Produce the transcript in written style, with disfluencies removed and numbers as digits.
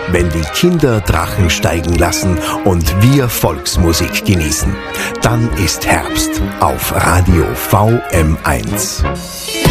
wenn die Kinder Drachen steigen lassen und wir Volksmusik genießen. Dann ist Herbst auf Radio VM1.